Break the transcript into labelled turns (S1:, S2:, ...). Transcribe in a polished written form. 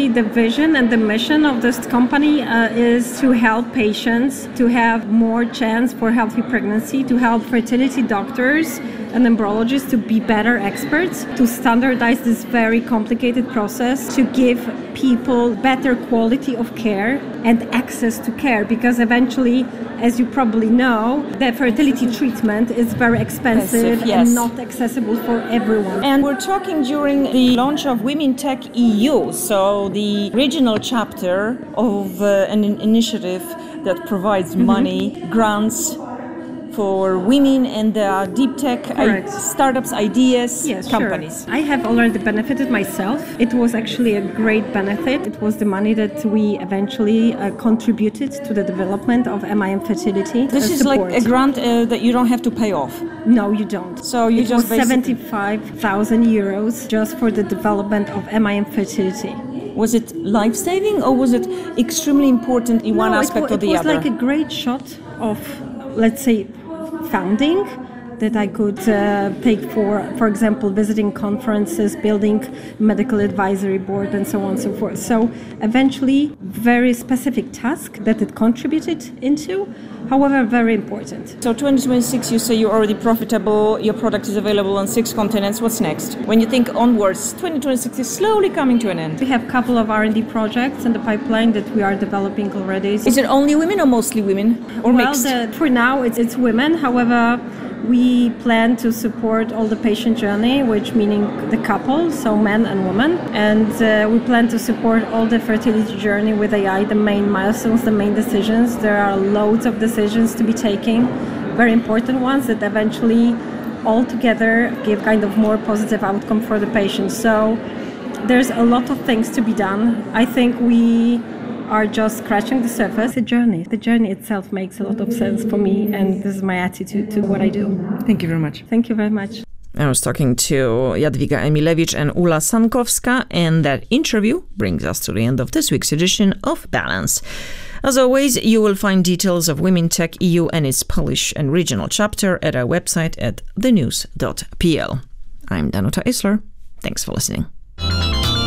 S1: the vision and the mission of this company is to help patients to have more chance for healthy pregnancy, to help fertility doctors and embryologists to be better experts, to standardize this very complicated process, to give people better quality of care and access to care, because eventually, as you probably know, the fertility treatment is very expensive
S2: yes.
S1: and not accessible for everyone.
S2: And we're talking during the launch of Women Tech EU, so the regional chapter of an initiative that provides money, grants for women and deep tech startups, ideas, companies.
S1: Sure. I have already benefited myself. It was actually a great benefit. It was the money that we eventually contributed to the development of MIM Fertility.
S2: This is
S1: support.
S2: like a grant that you don't have to pay off.
S1: No, you don't.
S2: So you
S1: it was 75,000 euros just for the development of MIM Fertility.
S2: Was it life-saving or was it extremely important in one aspect or the other?
S1: It was like a great shot of, let's say, founding that I could take for example, visiting conferences, building medical advisory board, and so on and so forth. So eventually, very specific task that it contributed into, however, very important.
S2: So 2026, you say you're already profitable, your product is available on 6 continents. What's next? When you think onwards, 2026 is slowly coming to an end.
S1: We have a couple of R&D projects in the pipeline that we are developing already.
S2: Is it only women or mostly women? Or mixed?
S1: For now, it's women. However, we plan to support all the patient journey, which meaning the couple, so men and women. And we plan to support all the fertility journey with AI, the main milestones, the main decisions. There are loads of decisions to be taken, very important ones that eventually all together give kind of more positive outcome for the patient. So there's a lot of things to be done. I think we are just scratching the surface. The journey itself makes a lot of sense for me, and this is my attitude to what I do.
S2: Thank you very much.
S1: Thank you very much.
S2: I was talking to Jadwiga Emilewicz and Ula Sankowska, and that interview brings us to the end of this week's edition of Balance. As always, you will find details of Women Tech EU and its Polish and regional chapter at our website at thenews.pl. I'm Danuta Isler. Thanks for listening.